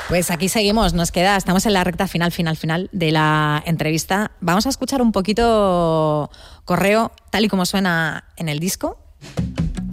Pues aquí seguimos, estamos en la recta final de la entrevista. Vamos a escuchar un poquito Correo tal y como suena en el disco.